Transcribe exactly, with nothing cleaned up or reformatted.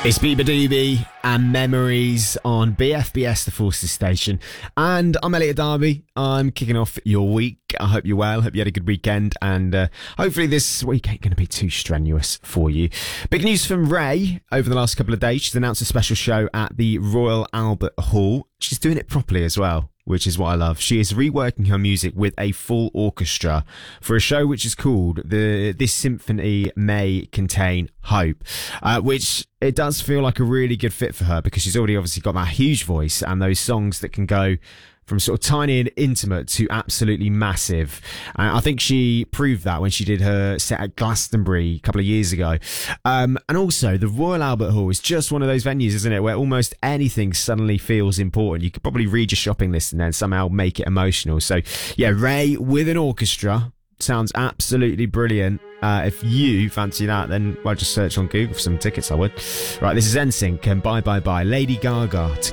It's Bieber Doobie and Memories on B F B S, the Forces station. And I'm Elliot Darby. I'm kicking off your week. I hope you're well. Hope you had a good weekend. And uh, hopefully this week ain't going to be too strenuous for you. Big news from Ray over the last couple of days. She's announced a special show at the Royal Albert Hall. She's doing it properly as well, which is what I love. She is reworking her music with a full orchestra for a show which is called the This Symphony May Contain Hope, uh, which it does feel like a really good fit for her because she's already obviously got that huge voice and those songs that can go from sort of tiny and intimate to absolutely massive. And I think she proved that when she did her set at Glastonbury a couple of years ago. Um, and also, the Royal Albert Hall is just one of those venues, isn't it, where almost anything suddenly feels important. You could probably read your shopping list and then somehow make it emotional. So, yeah, Ray with an orchestra sounds absolutely brilliant. Uh, if you fancy that, then well, just search on Google for some tickets, I would. Right, this is N Sync and Bye Bye Bye. Lady Gaga to